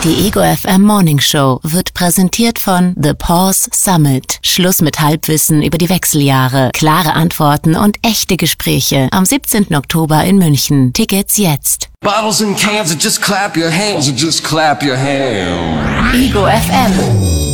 Die Ego FM Morning Show wird präsentiert von The Pause Summit. Schluss mit Halbwissen über die Wechseljahre, klare Antworten und echte Gespräche. Am 17. Oktober in München. Tickets jetzt. Bottles and cans, and just clap your hands, and just clap your hands. Ego FM.